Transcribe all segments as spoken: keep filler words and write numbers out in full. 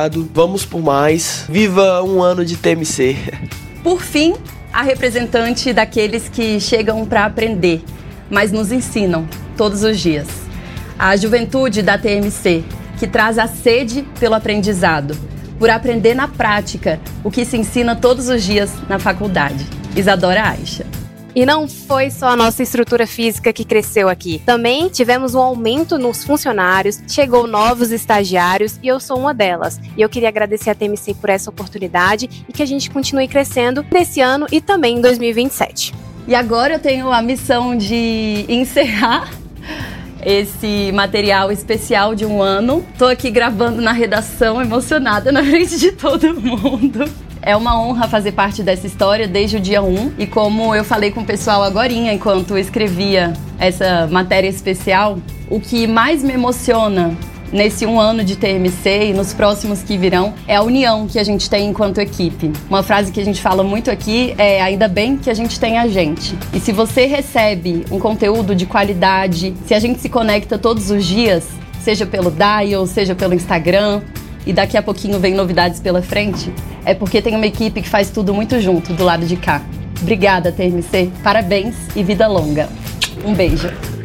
Vamos por mais. Viva um ano de T M C. Por fim, a representante daqueles que chegam para aprender, mas nos ensinam todos os dias. A juventude da T M C, que traz a sede pelo aprendizado, por aprender na prática o que se ensina todos os dias na faculdade. Isadora Aixa. E não foi só a nossa estrutura física que cresceu aqui. Também tivemos um aumento nos funcionários, chegou novos estagiários e eu sou uma delas. E eu queria agradecer a T M C por essa oportunidade e que a gente continue crescendo nesse ano e também em dois mil e vinte e sete. E agora eu tenho a missão de encerrar esse material especial de um ano. Tô aqui gravando na redação, emocionada na frente de todo mundo. É uma honra fazer parte dessa história desde o dia um. E como eu falei com o pessoal agorinha, enquanto eu escrevia essa matéria especial, o que mais me emociona nesse um ano de T M C e nos próximos que virão é a união que a gente tem enquanto equipe. Uma frase que a gente fala muito aqui é: ainda bem que a gente tem a gente. E se você recebe um conteúdo de qualidade, se a gente se conecta todos os dias, seja pelo Dial, seja pelo Instagram, e daqui a pouquinho vem novidades pela frente, é porque tem uma equipe que faz tudo muito junto do lado de cá. Obrigada, T M C. Parabéns e vida longa. Um beijo.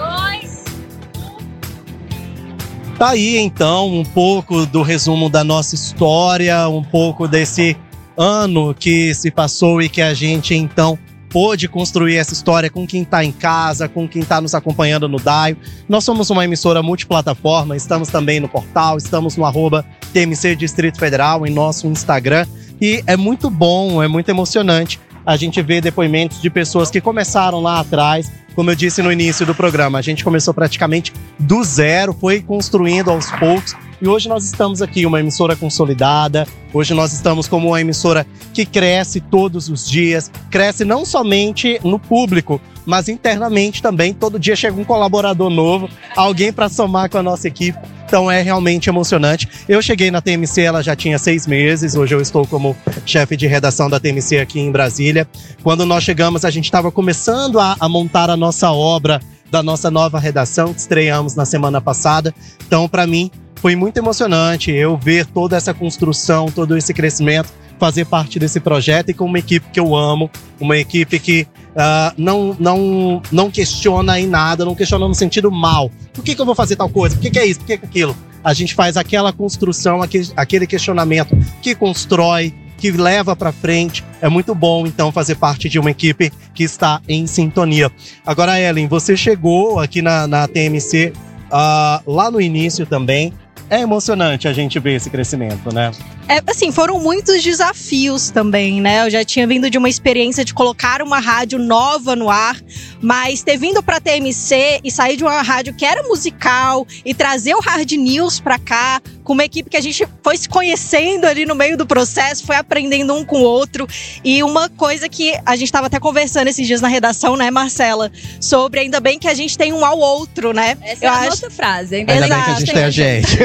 Tá aí, então, um pouco do resumo da nossa história, um pouco desse ano que se passou e que a gente, então, pôde construir essa história com quem está em casa, com quem está nos acompanhando no Dial. Nós somos uma emissora multiplataforma, estamos também no portal, estamos no arroba T M C Distrito Federal, em nosso Instagram. E é muito bom, é muito emocionante a gente ver depoimentos de pessoas que começaram lá atrás. Como eu disse no início do programa, a gente começou praticamente do zero, foi construindo aos poucos. E hoje nós estamos aqui, uma emissora consolidada. Hoje nós estamos como uma emissora que cresce todos os dias. Cresce não somente no público, mas internamente também. Todo dia chega um colaborador novo, alguém para somar com a nossa equipe. Então é realmente emocionante. Eu cheguei na T M C, ela já tinha seis meses. Hoje eu estou como chefe de redação da T M C aqui em Brasília. Quando nós chegamos, a gente estava começando a, a montar a nossa obra da nossa nova redação, que estreamos na semana passada. Então, para mim, foi muito emocionante eu ver toda essa construção, todo esse crescimento, fazer parte desse projeto e com uma equipe que eu amo, uma equipe que uh, não, não, não questiona em nada, não questiona no sentido mal. Por que, que eu vou fazer tal coisa? Por que, que é isso? Por que, que é aquilo? A gente faz aquela construção, aquele questionamento que constrói, que leva para frente. É muito bom, então, fazer parte de uma equipe que está em sintonia. Agora, Ellen, você chegou aqui na, na T M C uh, lá no início também. É emocionante a gente ver esse crescimento, né? É, assim, foram muitos desafios também, né? Eu já tinha vindo de uma experiência de colocar uma rádio nova no ar, mas ter vindo pra T M C e sair de uma rádio que era musical e trazer o Hard News pra cá, com uma equipe que a gente foi se conhecendo ali no meio do processo, foi aprendendo um com o outro. E uma coisa que a gente tava até conversando esses dias na redação, né, Marcela? Sobre ainda bem que a gente tem um ao outro, né? Essa Eu é a acho... nossa frase. Ainda, ainda bem que a gente tem a gente.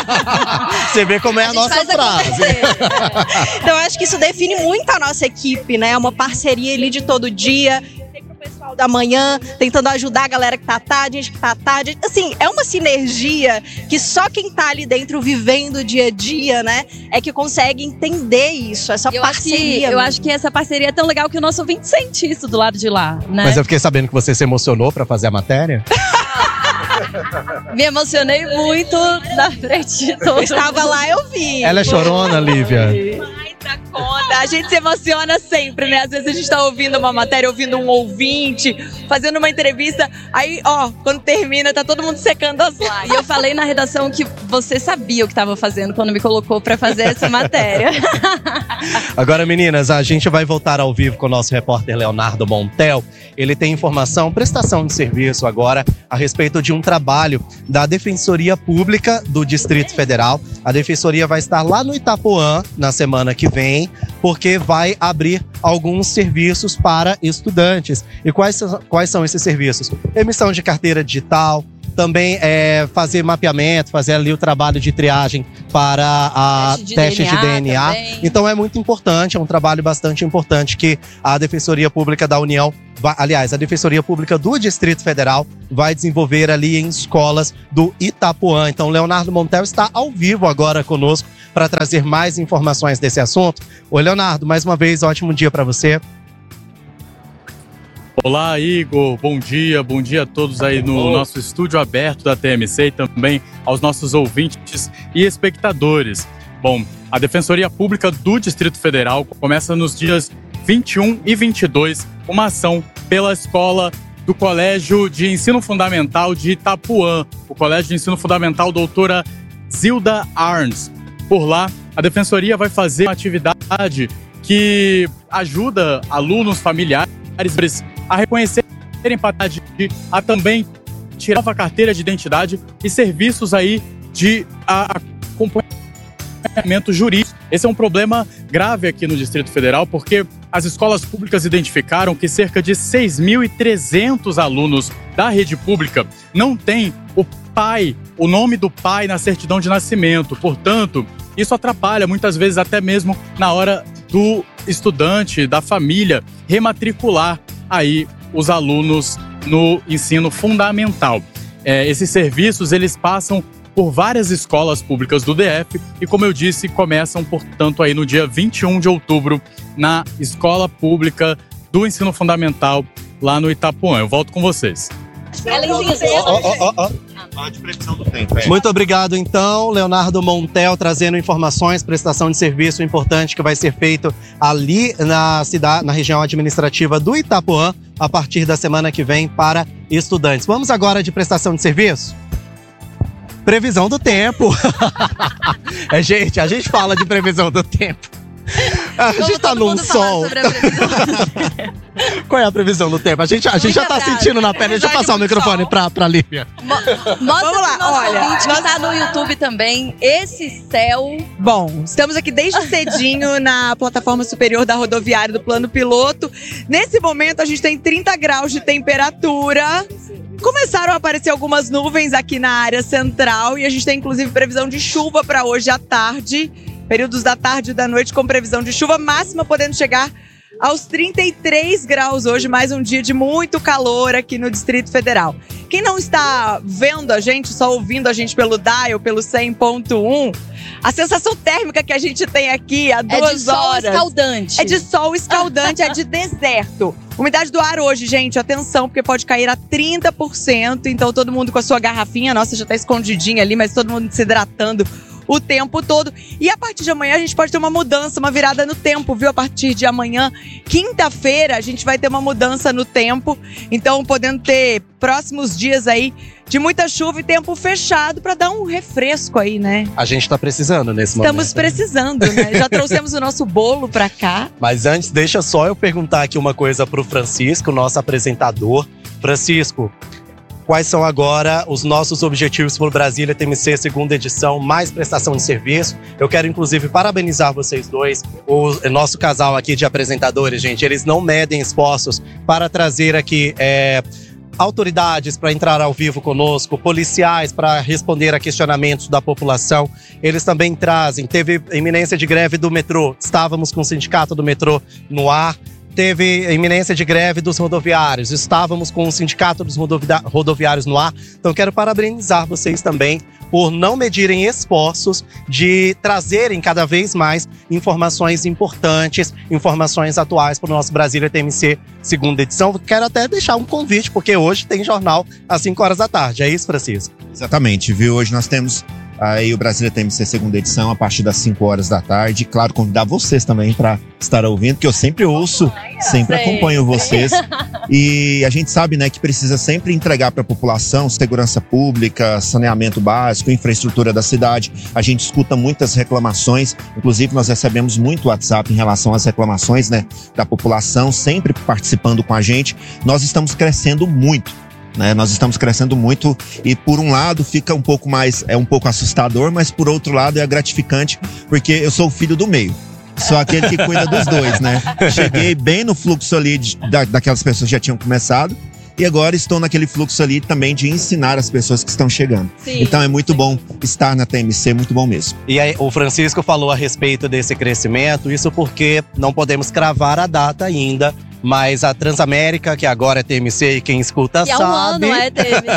Você vê como é a, a nossa frase. Então eu acho que isso define muito a nossa equipe, né? Uma parceria ali de todo dia. Sempre o pessoal da manhã tentando ajudar a galera que tá à tarde, a gente que tá à tarde. Assim, é uma sinergia que só quem tá ali dentro vivendo o dia a dia, né, é que consegue entender isso, essa eu parceria. Acho que, eu acho que essa parceria é tão legal que o nosso ouvinte sente isso do lado de lá, né? Mas eu fiquei sabendo que você se emocionou pra fazer a matéria. Me emocionei muito na frente de todos. Eu estava lá, eu vi. Ela é chorona, Lívia? Mais da conta. A gente se emociona sempre, né? Às vezes a gente tá ouvindo uma matéria, ouvindo um ouvinte, fazendo uma entrevista. Aí, ó, quando termina, tá todo mundo secando as lágrimas. E eu falei na redação que você sabia o que estava fazendo quando me colocou pra fazer essa matéria. Agora, meninas, a gente vai voltar ao vivo com o nosso repórter Leonardo Montel. Ele tem informação, prestação de serviço agora a respeito de um trabalho da Defensoria Pública do Distrito Federal. A Defensoria vai estar lá no Itapuã na semana que vem, porque vai abrir alguns serviços para estudantes. E quais, quais são esses serviços? Emissão de carteira digital, também é fazer mapeamento, fazer ali o trabalho de triagem para a teste de teste D N A de D N A. também. Então é muito importante, é um trabalho bastante importante que a Defensoria Pública da União, vai, aliás, a Defensoria Pública do Distrito Federal vai desenvolver ali em escolas do Itapuã. Então Leonardo Montel está ao vivo agora conosco para trazer mais informações desse assunto. Ô Leonardo, mais uma vez, ótimo dia para você. Olá, Igor, bom dia, bom dia a todos aí no nosso estúdio aberto da T M C e também aos nossos ouvintes e espectadores. Bom, a Defensoria Pública do Distrito Federal começa nos dias vinte e um e vinte e dois uma ação pela escola do Colégio de Ensino Fundamental de Itapuã, o Colégio de Ensino Fundamental Doutora Zilda Arns. Por lá, a Defensoria vai fazer uma atividade que ajuda alunos, familiares a reconhecerem patente, a também tirar a carteira de identidade e serviços aí de acompanhamento jurídico. Esse é um problema grave aqui no Distrito Federal, porque as escolas públicas identificaram que cerca de seis mil e trezentos alunos da rede pública não têm o pai, o nome do pai na certidão de nascimento. Portanto, isso atrapalha muitas vezes até mesmo na hora do estudante, da família, rematricular aí os alunos no ensino fundamental. É, esses serviços, eles passam por várias escolas públicas do D F e, como eu disse, começam, portanto, aí no dia vinte e um de outubro na Escola Pública do Ensino Fundamental, lá no Itapuã. Eu volto com vocês. Oh, oh, oh, oh. De previsão do tempo. É. Muito obrigado, então, Leonardo Montel, trazendo informações, prestação de serviço importante que vai ser feito ali na cidade, na região administrativa do Itapuã, a partir da semana que vem para estudantes. Vamos agora de prestação de serviço? Previsão do tempo. É, gente, a gente fala de previsão do tempo. A Como gente tá todo num mundo falar sol. sobre a previsão. Qual é a previsão do tempo? A gente, a gente já tá sentindo na pele. Deixa eu passar o microfone pra, pra Lívia. Mo- Mostra Vamos lá, pro nosso olha, ouvinte que nós- tá no YouTube também, esse céu. Bom, estamos aqui desde cedinho na plataforma superior da rodoviária do Plano Piloto. Nesse momento a gente tem trinta graus de temperatura. Começaram a aparecer algumas nuvens aqui na área central e a gente tem inclusive previsão de chuva para hoje à tarde. Períodos da tarde e da noite com previsão de chuva máxima podendo chegar aos trinta e três graus hoje, mais um dia de muito calor aqui no Distrito Federal. Quem não está vendo a gente, só ouvindo a gente pelo dial, pelo cem ponto um, a sensação térmica que a gente tem aqui há duas É de sol horas escaldante. é de sol escaldante, é de deserto. Umidade do ar hoje, gente, atenção, porque pode cair a trinta por cento, então todo mundo com a sua garrafinha, nossa, já tá escondidinha ali, mas todo mundo se hidratando o tempo todo. E a partir de amanhã a gente pode ter uma mudança, uma virada no tempo, viu? A partir de amanhã, quinta-feira, a gente vai ter uma mudança no tempo. Então, podendo ter próximos dias aí de muita chuva e tempo fechado para dar um refresco aí, né? A gente tá precisando nesse Estamos momento. precisando, né? Já trouxemos o nosso bolo para cá. Mas antes, deixa só eu perguntar aqui uma coisa pro Francisco, nosso apresentador. Francisco, quais são agora os nossos objetivos para o Brasília T M C segunda edição, mais prestação de serviço? Eu quero, inclusive, parabenizar vocês dois, o nosso casal aqui de apresentadores, gente. Eles não medem esforços para trazer aqui é, autoridades para entrar ao vivo conosco, policiais para responder a questionamentos da população. Eles também trazem, teve iminência de greve do metrô, estávamos com o sindicato do metrô no ar. Teve iminência de greve dos rodoviários. Estávamos com o sindicato dos rodovia- rodoviários no ar. Então, quero parabenizar vocês também por não medirem esforços de trazerem cada vez mais informações importantes, informações atuais para o nosso Brasília T M C segunda edição. Quero até deixar um convite, porque hoje tem jornal às cinco horas da tarde. É isso, Francisco? Exatamente, viu? Hoje nós temos aí o Brasília T M C segunda edição a partir das cinco horas da tarde. Claro, convidar vocês também para estar ouvindo, que eu sempre ouço, sempre Sei. acompanho vocês. E a gente sabe, né, que precisa sempre entregar para a população segurança pública, saneamento básico, infraestrutura da cidade. A gente escuta muitas reclamações, inclusive nós recebemos muito WhatsApp em relação às reclamações, né, da população, sempre participando com a gente. Nós estamos crescendo muito. Né, nós estamos crescendo muito e por um lado fica um pouco mais, é um pouco assustador, mas por outro lado é gratificante, porque eu sou o filho do meio. Sou aquele que cuida dos dois, né? Cheguei bem no fluxo ali de, da, daquelas pessoas que já tinham começado e agora estou naquele fluxo ali também de ensinar as pessoas que estão chegando. Sim. Então é muito bom estar na T M C, muito bom mesmo. E aí, o Francisco falou a respeito desse crescimento, isso porque não podemos cravar a data ainda, Mas a Transamérica, que agora é T M C e quem escuta E há um sabe. ano é T M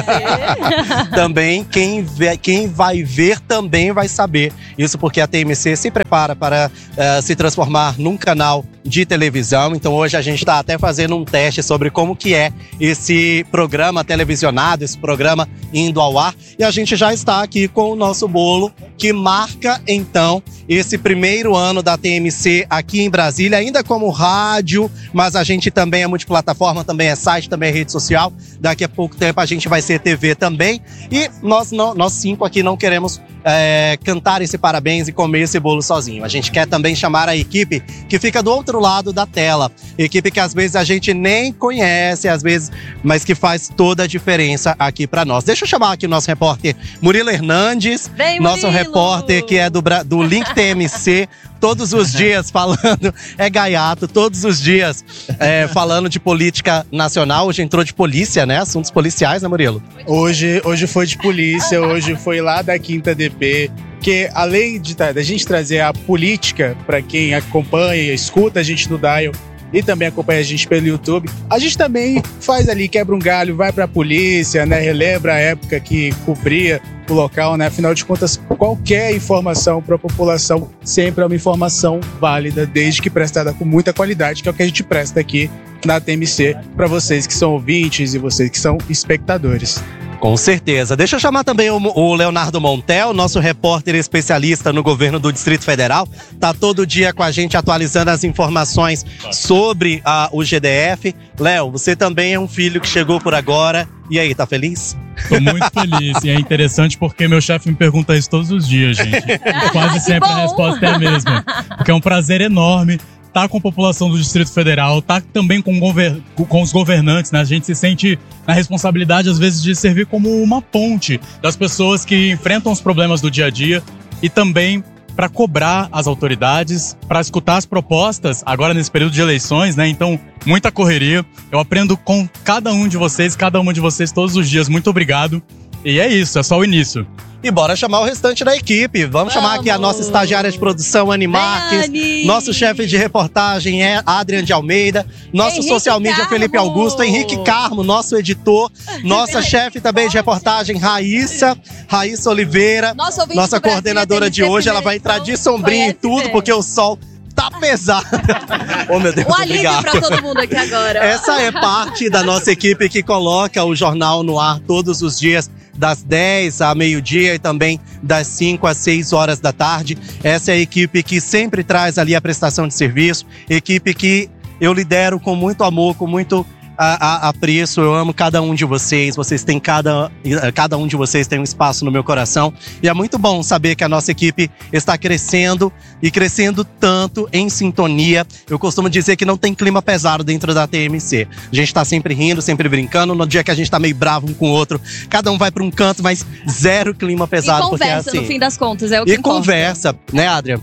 C. Também quem, vê, quem vai ver também vai saber. Isso porque a T M C se prepara para uh, se transformar num canal de televisão. Então hoje a gente está até fazendo um teste sobre como que é esse programa televisionado, esse programa indo ao ar. E a gente já está aqui com o nosso bolo que marca então esse primeiro ano da T M C aqui em Brasília, ainda como rádio, mas a gente também é multiplataforma, também é site, também é rede social. Daqui a pouco tempo a gente vai ser T V também. E nós, não, nós cinco aqui não queremos é, cantar esse parabéns e comer esse bolo sozinho. A gente quer também chamar a equipe que fica do outro lado da tela. Equipe que às vezes a gente nem conhece, às vezes, mas que faz toda a diferença aqui para nós. Deixa eu chamar aqui o nosso repórter Murilo Hernandes, Vem, nosso Murilo! repórter que é do, Bra- do Link T M C, todos os dias falando, é gaiato, todos os dias é, falando de política nacional. Hoje entrou de polícia, né? Assuntos policiais, né, Murilo? Hoje, hoje foi de polícia, hoje foi lá da Quinta D P, que além de da gente trazer a política para quem acompanha, escuta a gente no Dial e também acompanha a gente pelo YouTube, a gente também faz ali, quebra um galho, vai pra polícia, né? Relembra a época que cobria o local, né? Afinal de contas, qualquer informação para a população sempre é uma informação válida, desde que prestada com muita qualidade, que é o que a gente presta aqui na T M C para vocês que são ouvintes e vocês que são espectadores. Com certeza. Deixa eu chamar também o, o Leonardo Montel, nosso repórter especialista no governo do Distrito Federal. Tá todo dia com a gente atualizando as informações sobre a, o G D F. Léo, você também é um filho que chegou por agora. E aí, tá feliz? Tô muito feliz. E é interessante porque meu chefe me pergunta isso todos os dias, gente. Quase sempre a resposta é a mesma. Porque é um prazer enorme tá com a população do Distrito Federal, tá também com, gover- com os governantes, né? A gente se sente na responsabilidade, às vezes, de servir como uma ponte das pessoas que enfrentam os problemas do dia a dia e também para cobrar as autoridades, para escutar as propostas, agora nesse período de eleições, né? Então, muita correria. Eu aprendo com cada um de vocês, cada uma de vocês todos os dias. Muito obrigado. E é isso, é só o início. E bora chamar o restante da equipe. Vamos, Vamos. chamar aqui a nossa estagiária de produção, Anny Marques. Nosso chefe de reportagem é Adrian de Almeida. Nosso Henrique social media, Carmo. Felipe Augusto. Henrique Carmo, nosso editor. Nossa chefe também de reportagem, Raíssa. Raíssa Oliveira. Nossa, ouvinte nossa do Brasília coordenadora tem que de ser hoje. Ela primeira vai entrar de edição. sombrinha e Conhece tudo, bem. porque o sol tá pesado. Oh, meu Deus, Um alívio obrigado. pra todo mundo aqui agora. Essa é parte da nossa equipe que coloca o jornal no ar todos os dias, das dez a meio-dia e também das cinco às seis horas da tarde. Essa é a equipe que sempre traz ali a prestação de serviço, equipe que eu lidero com muito amor, com muito a, a, apreço. Eu amo cada um de vocês, vocês têm cada, cada um de vocês tem um espaço no meu coração. E é muito bom saber que a nossa equipe está crescendo e crescendo tanto em sintonia. Eu costumo dizer que não tem clima pesado dentro da T M C. A gente tá sempre rindo, sempre brincando. No dia que a gente tá meio bravo um com o outro, cada um vai para um canto, mas zero clima pesado. E conversa, porque é assim. no fim das contas, é o que E importa. conversa, né, Adrian?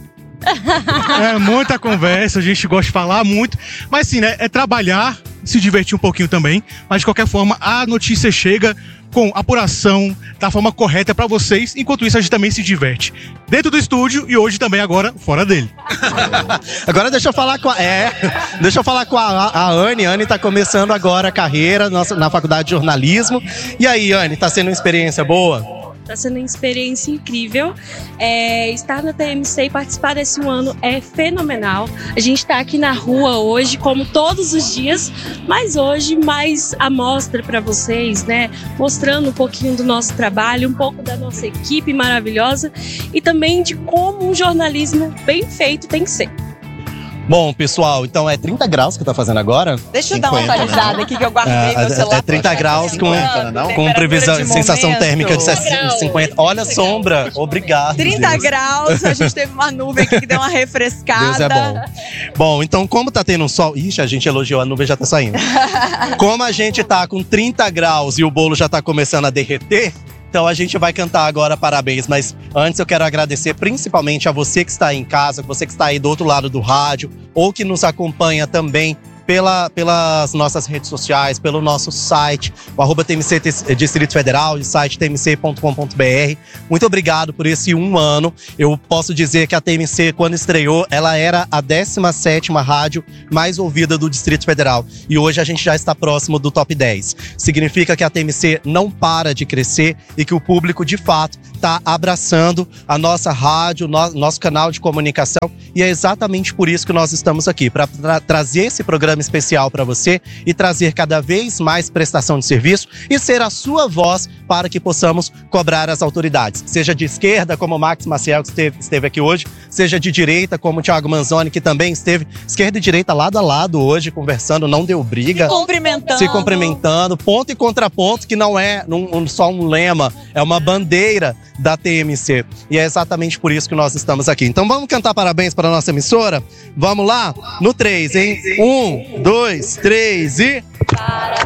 É muita conversa, a gente gosta de falar muito, mas assim, né, é trabalhar, se divertir um pouquinho também, mas de qualquer forma a notícia chega com apuração, da forma correta pra vocês, enquanto isso a gente também se diverte. Dentro do estúdio e hoje também agora fora dele. Agora deixa eu falar com a... É, deixa eu falar com a, a Anny. A Anny tá começando agora a carreira nossa, na faculdade de jornalismo. E aí, Anny, tá sendo uma experiência boa? Está sendo uma experiência incrível. É, estar na T M C e participar desse um ano é fenomenal. A gente está aqui na rua hoje, como todos os dias, mas hoje mais amostra para vocês, né? Mostrando um pouquinho do nosso trabalho, um pouco da nossa equipe maravilhosa e também de como um jornalismo bem feito tem que ser. Bom, pessoal, então é trinta graus que tá fazendo agora? Deixa eu dar uma cinquenta, atualizada aqui que eu guardei É, meu celular. é trinta graus com, cinquenta, não? com previsão, de sensação momento. térmica de cinquenta. Olha a sombra, obrigado. trinta Deus. graus, a gente teve uma nuvem aqui que deu uma refrescada. Deus é bom. Bom, então como tá tendo um sol... Ixi, a gente elogiou, a nuvem já tá saindo. Como a gente tá com trinta graus e o bolo já tá começando a derreter, então a gente vai cantar agora parabéns. Mas antes eu quero agradecer principalmente a você que está aí em casa, você que está aí do outro lado do rádio, ou que nos acompanha também pela, pelas nossas redes sociais, pelo nosso site, o arroba T M C Distrito Federal, o site t m c ponto com ponto b r. Muito obrigado por esse um ano. Eu posso dizer que a T M C, quando estreou, ela era a décima sétima rádio mais ouvida do Distrito Federal. E hoje a gente já está próximo do top dez. Significa que a T M C não para de crescer e que o público, de fato, está abraçando a nossa rádio, no, nosso canal de comunicação. E é exatamente por isso que nós estamos aqui, para tra- trazer esse programa especial para você e trazer cada vez mais prestação de serviço e ser a sua voz para que possamos cobrar as autoridades. Seja de esquerda, como o Max Maciel, que esteve, esteve aqui hoje, seja de direita, como o Thiago Manzoni, que também esteve esquerda e direita lado a lado hoje, conversando, não deu briga. Se cumprimentando. Se cumprimentando, ponto e contraponto, que não é um, um, só um lema, é uma bandeira da T M C. E é exatamente por isso que nós estamos aqui. Então vamos cantar parabéns para a nossa emissora? Vamos lá? No três, hein? Um, dois, três e... Parabéns